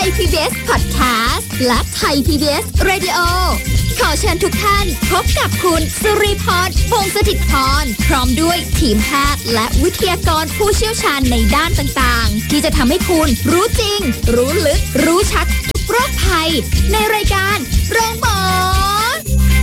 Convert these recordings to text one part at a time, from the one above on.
ย PBS Podcast และไทย PBS Radio ขอเชิญทุกท่านพบกับคุณสุริพร วงศ์สถิตพรพร้อมด้วยทีมแพทย์และวิทยากรผู้เชี่ยวชาญในด้านต่างๆที่จะทำให้คุณรู้จริงรู้ลึกรู้ชัดทุกโรคภัยในรายการโรงพยาบาล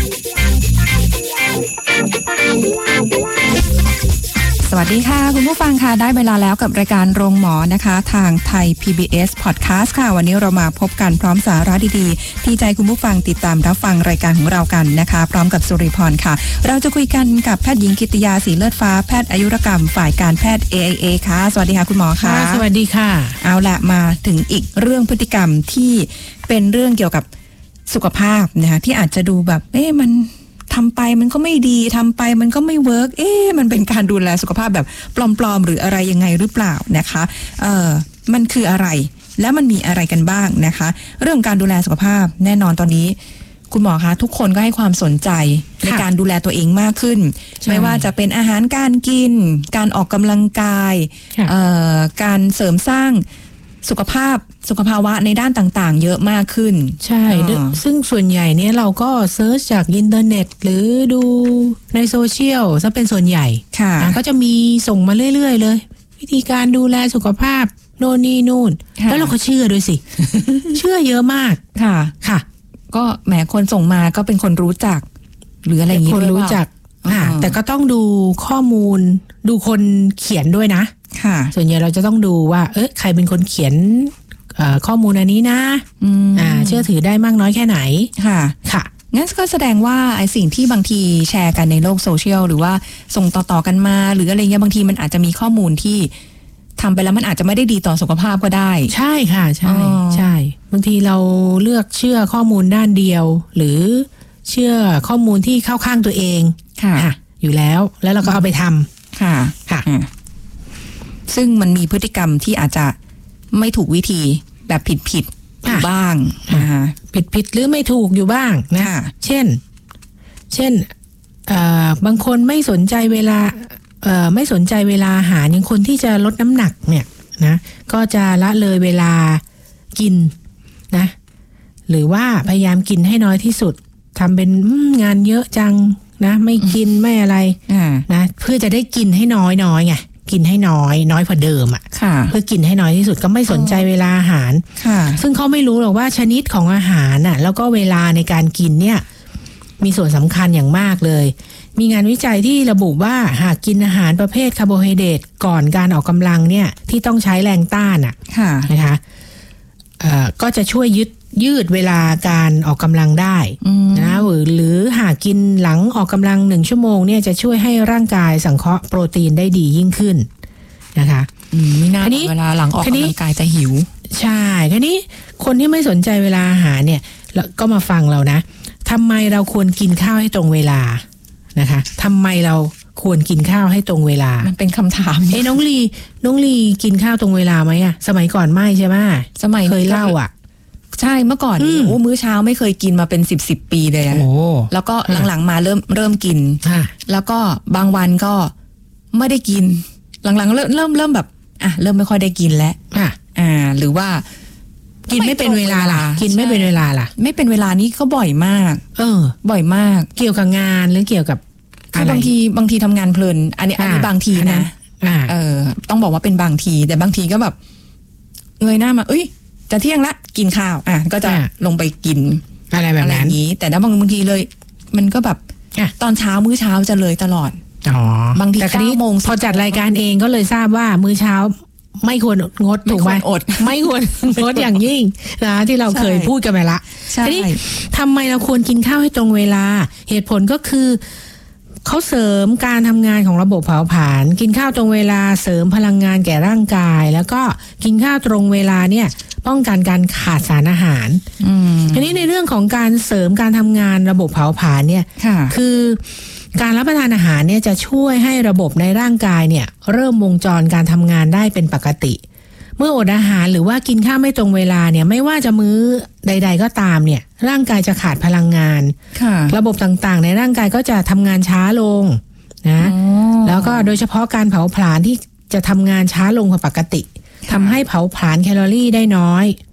สวัสดีค่ะคุณผู้ฟังค่ะได้เวลาแล้วกับรายการโรงหมอนะคะทางไทย PBS Podcast ค่ะวันนี้เรามาพบกันพร้อมสาระดีๆที่ใจคุณผู้ฟังติดตามรับฟังรายการของเรากันนะคะพร้อมกับสุริพรค่ะเราจะคุยกันกับแพทย์หญิงกิตติยาศรีเลิศฟ้าแพทย์อายุรกรรมฝ่ายการแพทย์ AIA ค่ะสวัสดีค่ะคุณหมอค่ะสวัสดีค่ะเอาละมาถึงอีกเรื่องพฤติกรรมที่เป็นเรื่องเกี่ยวกับสุขภาพนะคะที่อาจจะดูแบบมันทำไปมันก็ไม่ดีทำไปมันก็ไม่เวิร์กมันเป็นการดูแลสุขภาพแบบปลอมๆหรืออะไรยังไงหรือเปล่านะคะมันคืออะไรและมันมีอะไรกันบ้างนะคะเรื่องการดูแลสุขภาพแน่นอนตอนนี้คุณหมอคะทุกคนก็ให้ความสนใจในการดูแลตัวเองมากขึ้นไม่ว่าจะเป็นอาหารการกินการออกกำลังกายการเสริมสร้างสุขภาวะในด้านต่างๆเยอะมากขึ้นใช่ซึ่งส่วนใหญ่เนี่ยเราก็เซิร์ชจากอินเทอร์เน็ตหรือดูในโซเชียลซะเป็นส่วนใหญ่ก็จะมีส่งมาเรื่อยๆเลยวิธีการดูแลสุขภาพโน่นนี่นู่นแล้วเราก็เชื่อด้วยสิ เชื่อเยอะมากค่ะก็แหมคนส่งมาก็เป็นคนรู้จักหรืออะไรอย่างนี้คนรู้จักแต่ก็ต้องดูข้อมูลดูคนเขียนด้วยนะส่วนใหญ่เราจะต้องดูว่าใครเป็นคนเขียนข้อมูลอันนี้นะเชื่อถือได้มากน้อยแค่ไหนค่ะงั้นก็แสดงว่าไอ้สิ่งที่บางทีแชร์กันในโลกโซเชียลหรือว่าส่งต่อๆกันมาหรืออะไรเงี้ยบางทีมันอาจจะมีข้อมูลที่ทำไปแล้วมันอาจจะไม่ได้ดีต่อสุขภาพก็ได้ใช่ค่ะใช่บางทีเราเลือกเชื่อข้อมูลด้านเดียวหรือเชื่อข้อมูลที่เข้าข้างตัวเองอยู่แล้วเราก็เอาไปทำค่ะซึ่งมันมีพฤติกรรมที่อาจจะไม่ถูกวิธีแบบผิดอยู่บ้างผิดหรือไม่ถูกอยู่บ้างนะเช่นบางคนไม่สนใจเวลาอาหารอย่างคนที่จะลดน้ำหนักเนี่ยนะก็จะละเลยเวลากินนะหรือว่าพยายามกินให้น้อยที่สุดทำเป็นงานเยอะจังนะไม่กินไม่อะไรนะเพื่อจะได้กินให้น้อยไงกินให้น้อยกว่าเดิมเพื่อกินให้น้อยที่สุดก็ไม่สนใจเวลาอาหารซึ่งเขาไม่รู้หรอกว่าชนิดของอาหารแล้วก็เวลาในการกินเนี่ยมีส่วนสำคัญอย่างมากเลยมีงานวิจัยที่ระบุว่าหากกินอาหารประเภทคาร์โบไฮเดรตก่อนการออกกำลังเนี่ยที่ต้องใช้แรงต้านนะคะก็จะช่วยยืดเวลาการออกกำลังได้นะหรือหากกินหลังออกกำลัง1 ชั่วโมงเนี่ยจะช่วยให้ร่างกายสังเคราะห์โปรตีนได้ดียิ่งขึ้นนะคะไม่น่าเวลาหลังออกกำลังกายจะหิวใช่ทีนี้คนที่ไม่สนใจเวลาอาหารเนี่ยก็มาฟังเรานะทำไมเราควรกินข้าวให้ตรงเวลานะคะทำไมเราควรกินข้าวให้ตรงเวลามันเป็นคำถามน้องลีกินข้าวตรงเวลาไหมสมัยก่อนไม่ใช่ไหมสมัยเคยเล่าใช่เมื่อก่อนมื้อเช้าไม่เคยกินมาเป็น10 ปีเลยแล้วก็หลังๆมาเริ่มกินแล้วก็บางวันก็ไม่ได้กินหลังๆเริ่มแบบเริ่มไม่ค่อยได้กินแล้วหรือว่ากินไม่เป็นเวลาล่ะกินไม่เป็นเวลาล่ะไม่เป็นเวลานี้ก็บ่อยมากบ่อยมากเกี่ยวกับงานหรือเกี่ยวกับบางทีทำงานเพลินอันนี้บางทีนะต้องบอกว่าเป็นบางทีแต่บางทีก็แบบเงยหน้ามาจะเที่ยงละกินข้าวก็จะลงไปกินอะไรแบบนี้แต่ถ้าบางทีเลยมันก็แบบตอนเช้ามื้อเช้าจะเลยตลอดบางที9 โมงพอจัดรายการเองก็เลยทราบว่ามื้อเช้าไม่ควรงดถูกไหมไม่ควรงดอย่างยิ่งนะที่เราเคยพูดกันไปละทีนี้ทำไมเราควรกินข้าวให้ตรงเวลาเหตุผลก็คือเขาเสริมการทำงานของระบบเผาผลาญกินข้าวตรงเวลาเสริมพลังงานแก่ร่างกายแล้วก็กินข้าวตรงเวลาเนี่ยป้องกันการขาดสารอาหารทีนี้ในเรื่องของการเสริมการทำงานระบบเผาผลาญเนี่ยคือการรับประทานอาหารเนี่ยจะช่วยให้ระบบในร่างกายเนี่ยเริ่มวงจรการทำงานได้เป็นปกติเมื่ออดอาหารหรือว่ากินข้าวไม่ตรงเวลาเนี่ยไม่ว่าจะมื้อใดๆก็ตามเนี่ยร่างกายจะขาดพลังงานระบบต่างๆในร่างกายก็จะทำงานช้าลงนะแล้วก็โดยเฉพาะการเผาผลาญที่จะทำงานช้าลงกว่าปกติทำให้เผาผลาญแคลอรี่ได้น้อย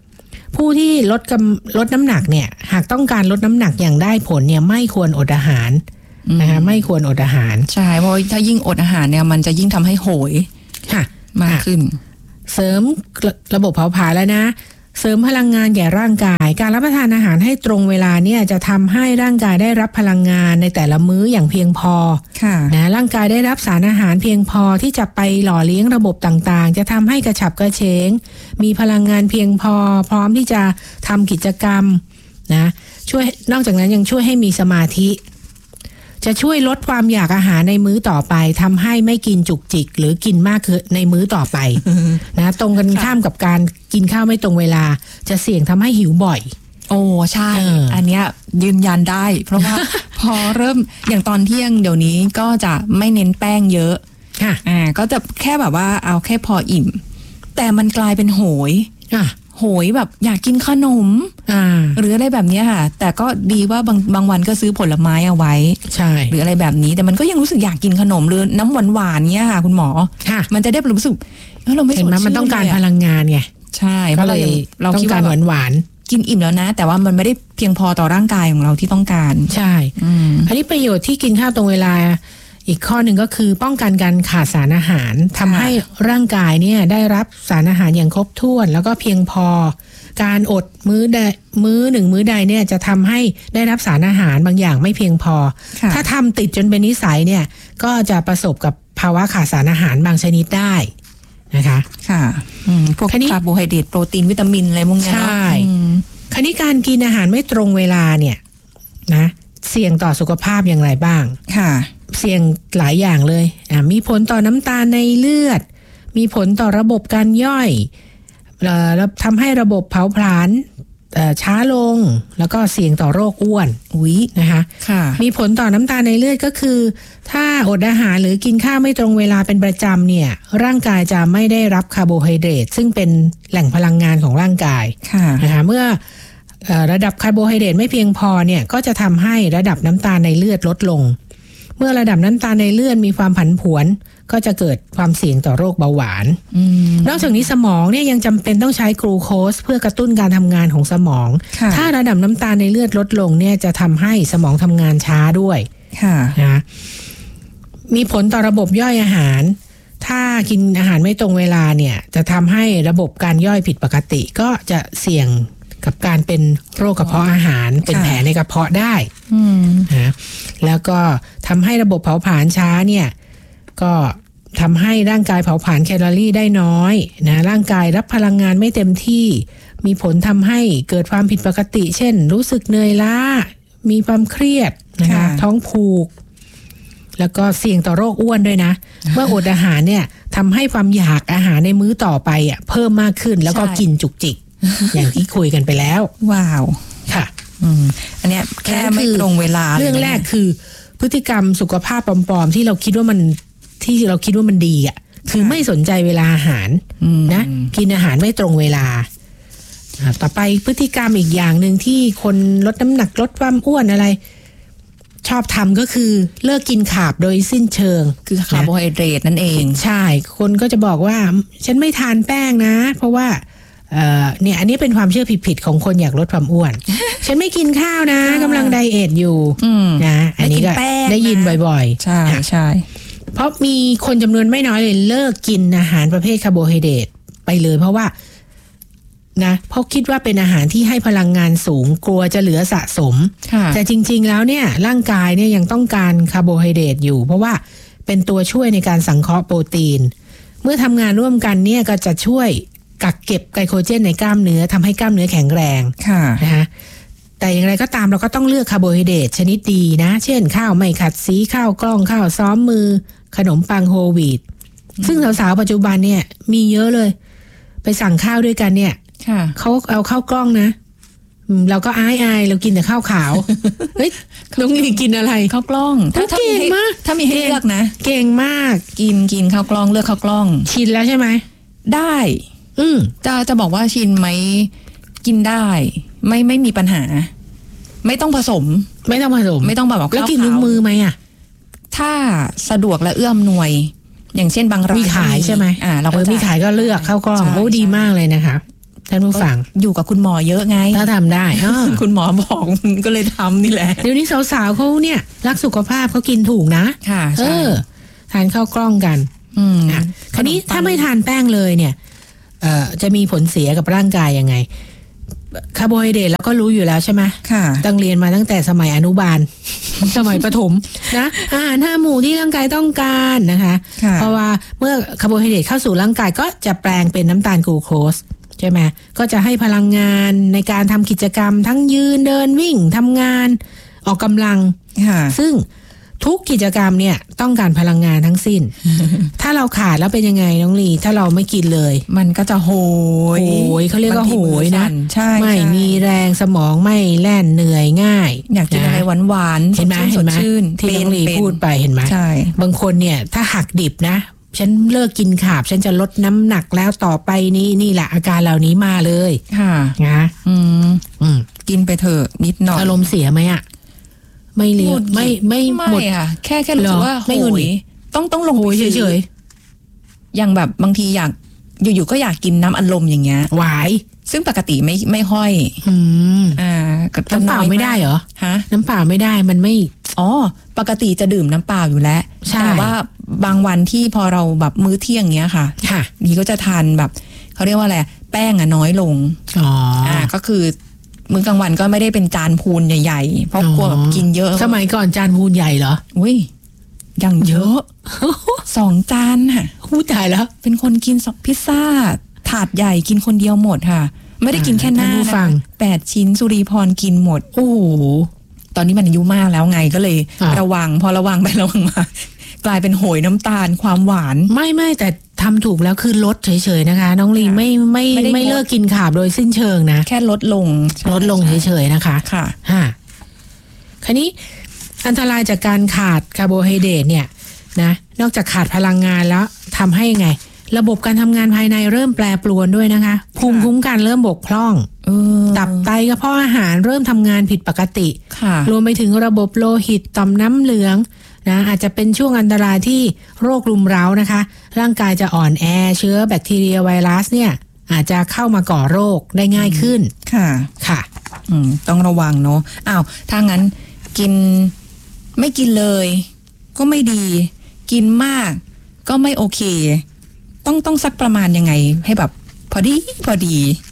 ผู้ที่ลดน้ำหนักเนี่ยหากต้องการลดน้ำหนักอย่างได้ผลเนี่ยไม่ควรอดอาหารนะคะไม่ควรอดอาหารใช่เพราะถ้ายิ่งอดอาหารเนี่ยมันจะยิ่งทำให้โหยค่ะมากขึ้นเสริมระบบเผาผลาญแล้วนะเสริมพลังงานแก่ร่างกายการรับประทานอาหารให้ตรงเวลาเนี่ยจะทำให้ร่างกายได้รับพลังงานในแต่ละมื้ออย่างเพียงพอนะร่างกายได้รับสารอาหารเพียงพอที่จะไปหล่อเลี้ยงระบบต่างๆจะทำให้กระฉับกระเฉงมีพลังงานเพียงพอพร้อมที่จะทำกิจกรรมนะช่วยนอกจากนั้นยังช่วยให้มีสมาธิจะช่วยลดความอยากอาหารในมื้อต่อไปทำให้ไม่กินจุกจิกหรือกินมากเกินในมื้อต่อไปนะตรงกันข้ามกับการกินข้าวไม่ตรงเวลาจะเสี่ยงทำให้หิวบ่อยโอ้ใช่อันเนี้ยยืนยันได้เพราะว่า พอเริ่มอย่างตอนเที่ยงเดี๋ยวนี้ก็จะไม่เน้นแป้งเยอะก็จะแค่แบบว่าเอาแค่พออิ่มแต่มันกลายเป็นโหยแบบอยากกินขนมหรืออะไรแบบนี้ค่ะแต่ก็ดีว่าบางวันก็ซื้อผลไม้เอาไว้ใช่หรืออะไรแบบนี้แต่มันก็ยังรู้สึกอยากกินขนมหรือน้ำหวานๆเนี้ยค่ะคุณหมอมันจะได้รู้สึกเราไม่สดชื่นมันต้องการพลังงานไงใช่เพราะเราต้องการหวานกินอิ่มแล้วนะแต่ว่ามันไม่ได้เพียงพอต่อร่างกายของเราที่ต้องการใช่อันนี้ประโยชน์ที่กินข้าวตรงเวลาอีกข้อหนึ่งก็คือป้องกันการขาดสารอาหารทำให้ร่างกายเนี่ยได้รับสารอาหารอย่างครบถ้วนแล้วก็เพียงพอการอดมื้อหนึ่งมื้อใดเนี่ยจะทำให้ได้รับสารอาหารบางอย่างไม่เพียงพอถ้าทำติดจนเป็นนิสัยเนี่ยก็จะประสบกับภาวะขาดสารอาหารบางชนิดได้นะคะค่ะพวกคาร์โบไฮเดรตโปรตีนวิตามินอะไรพวกนี้ใช่คราวนี้การกินอาหารไม่ตรงเวลาเนี่ยนะเสี่ยงต่อสุขภาพอย่างไรบ้างค่ะเสี่ยงหลายอย่างเลยมีผลต่อน้ำตาลในเลือดมีผลต่อระบบการย่อยแล้วทำให้ระบบเผาผลาญช้าลงแล้วก็เสี่ยงต่อโรคอ้วนนะคะมีผลต่อน้ำตาลในเลือดก็คือถ้าอดอาหารหรือกินข้าวไม่ตรงเวลาเป็นประจำเนี่ยร่างกายจะไม่ได้รับคาร์โบไฮเดรตซึ่งเป็นแหล่งพลังงานของร่างกายนะคะเมื่อระดับคาร์โบไฮเดรตไม่เพียงพอเนี่ยก็จะทำให้ระดับน้ำตาลในเลือดลดลงเมื่อระดับน้ำตาลในเลือดมีความผันผวนก็จะเกิดความเสี่ยงต่อโรคเบาหวานนอกจากนี้สมองเนี่ยยังจำเป็นต้องใช้กลูโคสเพื่อกระตุ้นการทำงานของสมองถ้าระดับน้ำตาลในเลือดลดลงเนี่ยจะทำให้สมองทำงานช้าด้วยนะมีผลต่อระบบย่อยอาหารถ้ากินอาหารไม่ตรงเวลาเนี่ยจะทำให้ระบบการย่อยผิดปกติก็จะเสี่ยงกับการเป็นโรคกระเพาะอาหารเป็นแผลในกระเพาะได้นะแล้วก็ทำให้ระบบเผาผลาญช้าเนี่ยก็ทำให้ร่างกายเผาผลาญแคลอรี่ได้น้อยนะร่างกายรับพลังงานไม่เต็มที่มีผลทำให้เกิดความผิดปกติเช่นรู้สึกเหนื่อยล้ามีความเครียดนะคะท้องผูกแล้วก็เสี่ยงต่อโรคอ้วนด้วยนะเมื่ออดอาหารเนี่ยทำให้ความอยากอาหารในมื้อต่อไปเพิ่มมากขึ้นแล้วก็กินจุกจิกอย่างที่คุยกันไปแล้วว้าวค่ะอันเนี้ยแค่ไม่ตรงเวลาเรื่องแรกคือพฤติกรรมสุขภาพปลอมๆที่เราคิดว่ามันดีคือไม่สนใจเวลาอาหารนะกินอาหารไม่ตรงเวลาต่อไปพฤติกรรมอีกอย่างหนึ่งที่คนลดน้ำหนักลดความอ้วนอะไรชอบทำก็คือเลิกกินขาบโดยสิ้นเชิงคือคาร์โบไฮเดรตนั่นเองใช่คนก็จะบอกว่าฉันไม่ทานแป้งนะเพราะว่าเนี่ยอันนี้เป็นความเชื่อผิดๆของคนอยากลดความอ้วน ฉันไม่กินข้าวนะกำลังไดเอทอยู่นะอันนี้ก็ได้ยินบ่อยๆใช่ใช่เพราะมีคนจำนวนไม่น้อยเลยเลิกกินอาหารประเภทคาร์โบไฮเดรตไปเลยเพราะว่านะเพราะคิดว่าเป็นอาหารที่ให้พลังงานสูงกลัวจะเหลือสะสมแต่จริงๆแล้วเนี่ยร่างกายเนี่ยยังต้องการคาร์โบไฮเดรตอยู่เพราะว่าเป็นตัวช่วยในการสังเคราะห์โปรตีนเมื่อทำงานร่วมกันเนี่ยก็จะช่วยกักเก็บไกลโคเจนในกล้ามเนื้อทำให้กล้ามเนื้อแข็งแรงนะคะแต่อย่างไรก็ตามเราก็ต้องเลือกคาร์โบไฮเดรตชนิดดีนะเช่นข้าวไม่ขัดสีข้าวกล้องข้าวซ้อมมือขนมปังโฮลวีตซึ่งสาวๆปัจจุบันเนี่ยมีเยอะเลยไปสั่งข้าวด้วยกันเนี่ยเขาเอาข้าวกล้องนะเราก็อายเรากินแต่ข้าวขาวเฮ้ยน้องนี่กินอะไรข้าวกล้องถ้าเก่งมากถ้ามีให้เลือกนะเก่งมากกินข้าวกล้องเลือกข้าวกล้องชินแล้วใช่ไหมได้จะบอกว่าชินไหมกินได้ไม่มีปัญหาไม่ต้องผสมไม่ต้องแบบแล้วกินทุกมือไหมถ้าสะดวกและเอื้อมหน่วยอย่างเช่นบางร้านมีขายใช่ไหมเรามีขายก็เลือกข้าวกล้องโอ้ดีมากเลยนะคะแต่านผู้ฟังอยู่กับคุณหมอเยอะไงถ้าทำได้คุณหมอบอกก็เลยทำนี่แหละเดี๋ยวนี้สาวๆเขาเนี่ยรักสุขภาพเขากินถูกนะค่ะทานข้าวกล้องกันคราวนี้ถ้าไม่ทานแป้งเลยเนี่ยจะมีผลเสียกับร่างกายยังไงคาร์โบไฮเดรตแล้วก็รู้อยู่แล้วใช่ไหมค่ะตั้งเรียนมาตั้งแต่สมัยอนุบาล สมัยประถมนะอาหาร5 หมู่ที่ร่างกายต้องการนะคะเพราะว่าเมื่อคาร์โบไฮเดรตเข้าสู่ร่างกายก็จะแปลงเป็นน้ำตาลกลูโคสใช่ไหมก็จะให้พลังงานในการทำกิจกรรมทั้งยืนเดินวิ่งทำงานออกกำลังซึ่งทุกกิจกรรมเนี่ยต้องการพลังงานทั้งสิ้น ถ้าเราขาดแล้วเป็นยังไงน้องลีถ้าเราไม่กินเลยมันก็จะโหยเขาเรียกว่าโหยนะใช่ไม่มีแรงสมองไม่แล่นเหนื่อยง่ายอยากกินอะไรหวานๆเห็นไหมที่น้องลีพูดไปเห็นไหมบางคนเนี่ยถ้าหักดิบนะฉันเลิกกินขาบฉันจะลดน้ำหนักแล้วต่อไปนี่แหละอาการเหล่านี้มาเลยค่ะนะกินไปเถอะนิดหน่อยอารมณ์เสียไหมอ่ะไม่เลี้ยงไม่หมดค่ะแค่รู้สึกว่าไม่โหยต้องลงเฉยๆอย่างแบบบางทีอยากอยู่ๆก็อยากกินน้ำอัดลมอย่างเงี้ยหวายซึ่งปกติไม่ค่อยน้ำเปล่าไม่ได้เหรอฮะน้ำเปล่าไม่ได้มันไม่ปกติจะดื่มน้ำเปล่าอยู่แล้วแต่ว่าบางวันที่พอเราแบบมื้อเที่ยงเงี้ยค่ะนี่ก็จะทานแบบเขาเรียกว่าอะไรแป้งน้อยลงก็คือมื้อกลางวันก็ไม่ได้เป็นจานพูนใหญ่ๆเพราะกลัวแบบกินเยอะสมัยก่อนจานพูนใหญ่เหรออุ้ยยังเยอะ2 จานค่ะตายแล้วเป็นคนกินพิซซ่าถาดใหญ่กินคนเดียวหมดค่ะไม่ได้กินแค่หน้านะ8 ชิ้นสุริพรกินหมดโอ้โหตอนนี้มันอายุมากแล้วไงก็เลยระวังพอระวังไประวังมากลายเป็นโหยน้ำตาลความหวานไม่แต่ทำถูกแล้วคือลดเฉยๆนะคะน้องลีไม่เลิกกินขาบโดยสิ้นเชิงนะแค่ลดลงเฉยๆนะคะค่ะคราวนี้อันตรายจากการขาดคาร์โบไฮเดรตเนี่ยนะนอกจากขาดพลังงานแล้วทำให้ไงระบบการทำงานภายในเริ่มแปรปรวนด้วยนะคะภูมิคุ้มกันเริ่มบกพร่องตับไตกระเพาะอาหารเริ่มทำงานผิดปกติรวมไปถึงระบบโลหิตต่อมน้ำเหลืองนะอาจจะเป็นช่วงอันตรายที่โรครุมเร้านะคะร่างกายจะอ่อนแอเชื้อแบคทีเรียไวรัสเนี่ยอาจจะเข้ามาก่อโรคได้ง่ายขึ้นค่ะต้องระวังเนาะถ้างั้นไม่กินเลยก็ไม่ดีกินมากก็ไม่โอเคต้องสักประมาณยังไงให้แบบพอดี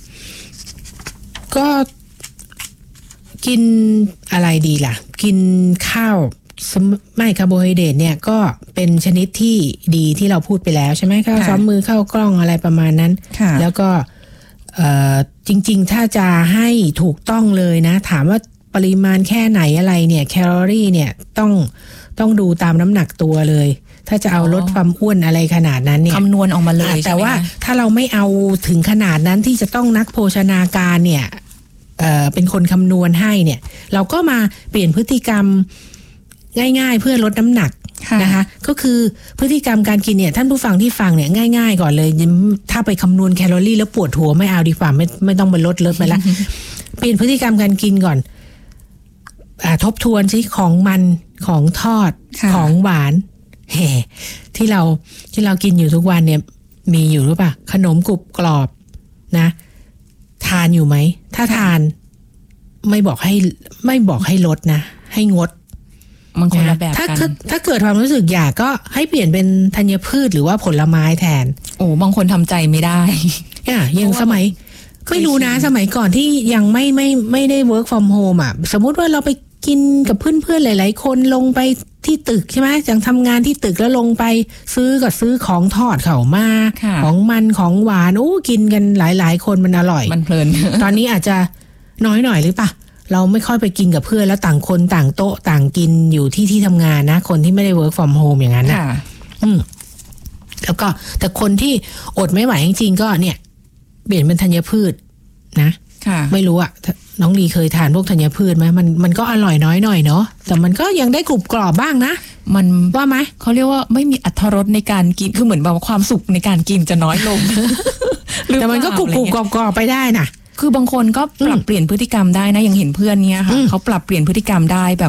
ก็กินอะไรดีล่ะกินข้าวไม่คาร์โบไฮเดรตเนี่ยก็เป็นชนิดที่ดีที่เราพูดไปแล้วใช่ไหมข้าวซ้อมมือข้าวกล้องอะไรประมาณนั้นแล้วก็จริงๆถ้าจะให้ถูกต้องเลยนะถามว่าปริมาณแค่ไหนอะไรเนี่ยแคลอรี่เนี่ยต้องดูตามน้ำหนักตัวเลยถ้าจะเอาลดความอ้วนอะไรขนาดนั้นเนี่ยคำนวณออกมาเลยแต่ว่าถ้าเราไม่เอาถึงขนาดนั้นที่จะต้องนักโภชนาการเนี่ยเป็นคนคำนวณให้เนี่ยเราก็มาเปลี่ยนพฤติกรรมง่ายๆเพื่อลดน้ำหนักนะคะก็คือพฤติกรรมการกินเนี่ยท่านผู้ฟังที่ฟังเนี่ยง่ายๆก่อนเลยถ้าไปคำนวณแคลอรี่แล้วปวดหัวไม่เอาดีกว่าไม่ต้องไปลดไปละ เปลี่ยนพฤติกรรมการกินก่อนทบทวนสิของมันของทอดของหวานที่เรากินอยู่ทุกวันเนี่ยมีอยู่หรือเปล่าขนมกรุบกรอบนะทานอยู่ไหมถ้าทานไม่บอกให้ลดนะให้งดมันคนละแบบกันถ้าเกิดความรู้สึกอยากก็ให้เปลี่ยนเป็นธัญพืชหรือว่าผลไม้แทนบางคนทำใจไม่ได้อย่างสมัยไม่รู้นะสมัยก่อนที่ยังไม่ได้ work from home สมมุติว่าเราไปกินกับเพื่อนๆหลายๆคนลงไปที่ตึกใช่ไหมอย่างทำงานที่ตึกแล้วลงไปซื้อของทอดเข้ามาของมันของหวานกินกันหลายๆคนมันอร่อยมันเพลินตอนนี้อาจจะน้อยหน่อยหรือปะเราไม่ค่อยไปกินกับเพื่อนแล้วต่างคนต่างโต๊ะต่างกินอยู่ที่ทำงานนะคนที่ไม่ได้ work from home อย่างนั้นนะแล้วก็แต่คนที่อดไม่ไหวจริงๆก็เนี่ยเปลี่ยนเป็นธัญพืชนะไม่รู้น้องลีเคยทานพวกธัญพืชไหมมันก็อร่อยน้อยหน่อยเนาะแต่มันก็ยังได้กรุบกรอบบ้างนะมันว่าไหมเขาเรียกว่าไม่มีอรรถรสในการกินคือเหมือนแบบความสุขในการกินจะน้อยลงแต่มันก็กรุบกรอบไปได้นะคือบางคนก็ปรับเปลี่ยนพฤติกรรมได้นะอย่างเห็นเพื่อนเนี้ยค่ะเขาปรับเปลี่ยนพฤติกรรมได้แบบ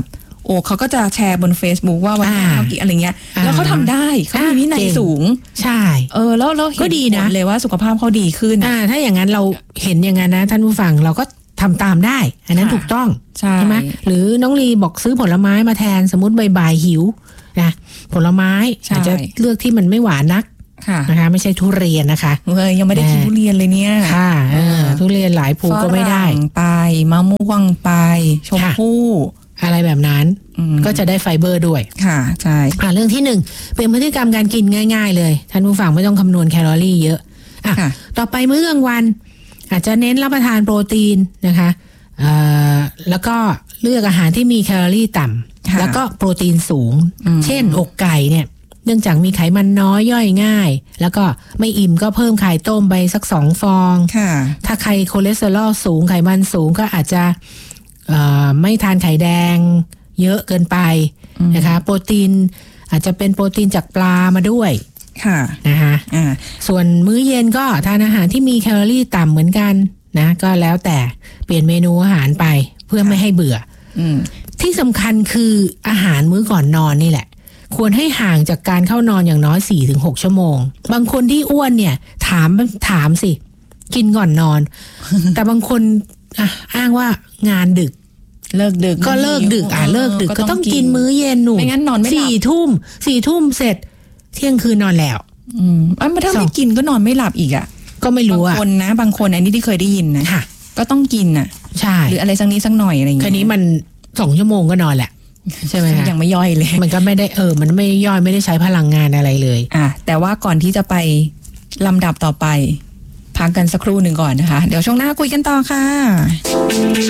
โอ้เขาก็จะแชร์บน Facebook ว่าวันนี้เขากี่อะไรเงี้ยแล้วเขาทำได้เขามีวินัยสูงใช่แล้วก็ดีนะเลยว่าสุขภาพเขาดีขึ้นถ้าอย่างนั้นเราเห็นอย่างนั้นนะท่านผู้ฟังเราก็ทำตามได้อันนั้นถูกต้องใช่ไหมหรือน้องลีบอกซื้อผลไม้มาแทนสมมติบ่ายๆหิวนะผลไม้อาจจะเลือกที่มันไม่หวานนักนะคะไม่ใช่ทุเรียนนะคะยังไม่ได้กินทุเรียนเลยเนี่ยค่ะทุเรียนหลายภูก็ไม่ได้ไปมะม่วงไปชมพู่อะไรแบบนั้นก็จะได้ไฟเบอร์ด้วยค่ะใช่เรื่องที่หนึ่งเป็นพฤติกรรมการกินง่ายๆเลยท่านผู้ฟังไม่ต้องคำนวณแคลอรี่เยอะต่อไปมื้อกลางวันอาจจะเน้นรับประทานโปรตีนนะคะแล้วก็เลือกอาหารที่มีแคลอรี่ต่ำแล้วก็โปรตีนสูงเช่นอกไก่เนี่ยเนื่องจากมีไขมันน้อยย่อยง่ายแล้วก็ไม่อิ่มก็เพิ่มไข่ต้มไปสัก2 ฟองถ้าใครคอเลสเตอรอลสูงไขมันสูงก็อาจจะไม่ทานไข่แดงเยอะเกินไปนะคะโปรตีนอาจจะเป็นโปรตีนจากปลามาด้วยนะคะส่วนมื้อเย็นก็ทานอาหารที่มีแคลอรี่ต่ำเหมือนกันนะก็แล้วแต่เปลี่ยนเมนูอาหารไปเพื่อไม่ให้เบื่อที่สำคัญคืออาหารมื้อก่อนนอนนี่แหละควรให้ห่างจากการเข้านอนอย่างน้อย 4-6 ชั่วโมงบางคนที่อ้วนเนี่ยถามสิกินก่อนนอน แต่บางคนอ้างว่างานดึกเลิกดึกก็เลิกดึกเลิกดึกก็ต้องกินมื้อเย็นหนูไม่งั้นนอนไม่หลับ 4 ทุ่มเสร็จเที่ยงคืนนอนแล้วถ้าไม่กินก็นอนไม่หลับอีกก็ไม่รู้บางคนนะบางคนอันนี้ที่เคยได้ยินนะก็ต้องกินใช่หรืออะไรสักนิดสักหน่อยอะไรอย่างเงี้ยคืนนี้มัน2 ชั่วโมงก็นอนแหละใช่ไหมคะยังไม่ย่อยเลยมันก็ไม่ได้มันไม่ย่อยไม่ได้ใช้พลังงานอะไรเลยแต่ว่าก่อนที่จะไปลำดับต่อไปพักกันสักครู่หนึ่งก่อนนะคะเดี๋ยวช่วงหน้าคุยกันต่อค่ะ